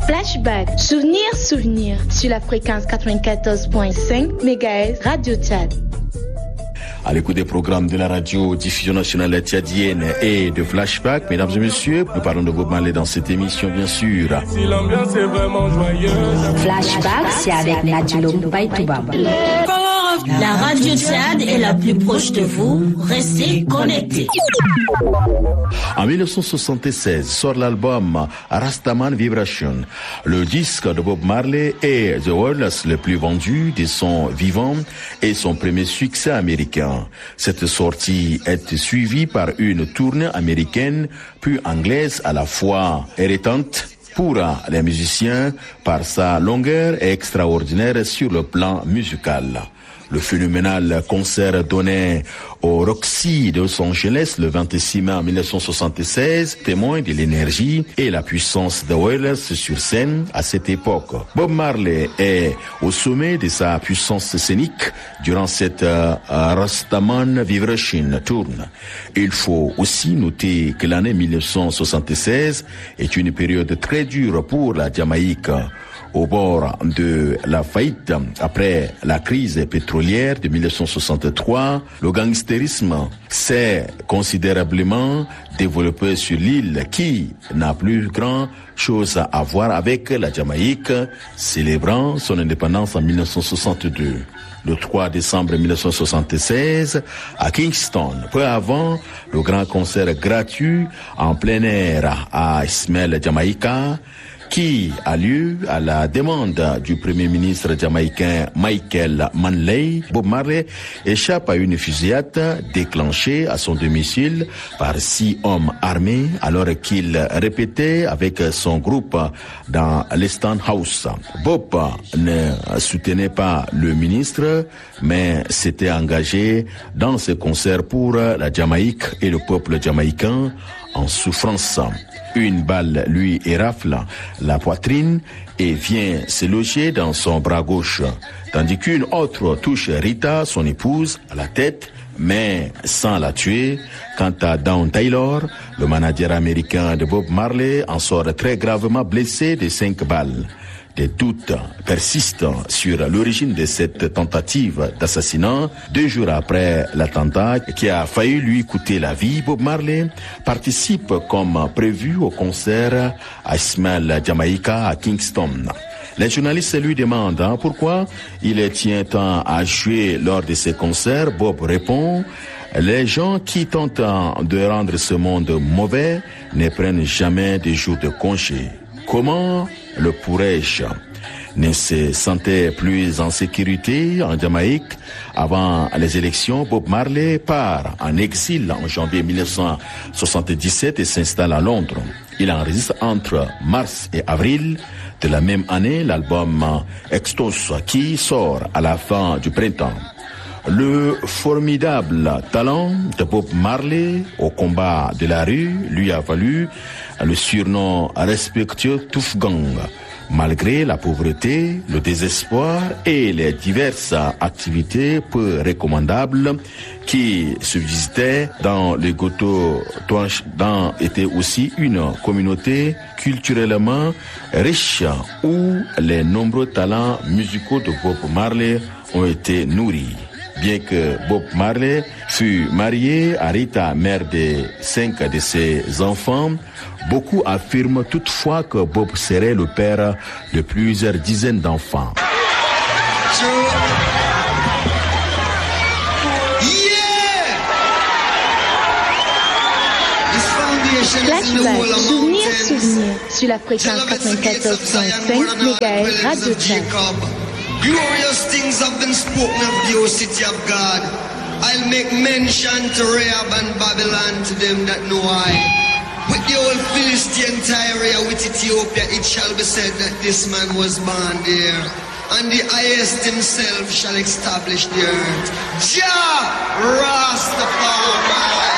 Flashback, souvenir sur la fréquence 94.5 MHz Radio Tchad. À l'écoute des programmes de la radio diffusion nationale tchadienne et de Flashback, mesdames et messieurs, nous parlons de Bob Marley dans cette émission, bien sûr. Si l'ambiance est vraiment joyeuse. Flashback, c'est avec Nadjilo Baitoubaba. La radio Tchad est la plus proche de vous. Restez connectés. En 1976 sort l'album Rastaman Vibration. Le disque de Bob Marley est The Wireless le plus vendu de son vivant et son premier succès américain. Cette sortie est suivie par une tournée américaine puis anglaise à la fois héritante pour les musiciens par sa longueur extraordinaire sur le plan musical. Le phénoménal concert donné au Roxy de Los Angeles le 26 mai 1976 témoigne de l'énergie et la puissance de Wireless sur scène à cette époque. Bob Marley est au sommet de sa puissance scénique durant cette Rastaman Vibration Tour. Il faut aussi noter que l'année 1976 est une période très dure pour la Jamaïque. Au bord de la faillite après la crise pétrolière de 1963, le gangstérisme s'est considérablement développé sur l'île qui n'a plus grand chose à voir avec la Jamaïque, célébrant son indépendance en 1962. Le 3 décembre 1976, à Kingston, peu avant le grand concert gratuit en plein air à Ismail Jamaïca, qui a lieu à la demande du Premier ministre jamaïcain Michael Manley. Bob Marley échappe à une fusillade déclenchée à son domicile par 6 hommes armés alors qu'il répétait avec son groupe dans l'Eston House. Bob ne soutenait pas le ministre, mais s'était engagé dans ce concert pour la Jamaïque et le peuple jamaïcain en souffrance. Une balle lui érafle la poitrine et vient se loger dans son bras gauche, tandis qu'une autre touche Rita, son épouse, à la tête, mais sans la tuer. Quant à Dawn Taylor, le manager américain de Bob Marley, en sort très gravement blessé de 5 balles. Des doutes persistent sur l'origine de cette tentative d'assassinat. 2 jours après l'attentat qui a failli lui coûter la vie, Bob Marley participe comme prévu au concert à Ismail Jamaïca à Kingston. Les journalistes lui demandent pourquoi il tient tant à jouer lors de ces concerts. Bob répond: les gens qui tentent de rendre ce monde mauvais ne prennent jamais des jours de congé. Comment le pourrais-je? Ne se sentait plus en sécurité en Jamaïque. Avant les élections, Bob Marley part en exil en janvier 1977 et s'installe à Londres. Il enregistre entre mars et avril de la même année l'album Extos qui sort à la fin du printemps. Le formidable talent de Bob Marley au combat de la rue lui a valu le surnom respectueux Tough Gang. Malgré la pauvreté, le désespoir et les diverses activités peu recommandables qui subsistaient dans le ghetto, Touadéra était aussi une communauté culturellement riche où les nombreux talents musicaux de Bob Marley ont été nourris. Bien que Bob Marley fût marié à Rita, mère de 5 de ses enfants, beaucoup affirment toutefois que Bob serait le père de plusieurs dizaines d'enfants. Flashback, souvenir sur la fréquence 94.5 MHz Radio Tchad. Glorious things have been spoken of the city of God. I'll make mention to Rahab and Babylon to them that know I. With the old Philistine area with Ethiopia, it shall be said that this man was born there. And the highest himself shall establish the earth. Jah Rastafari.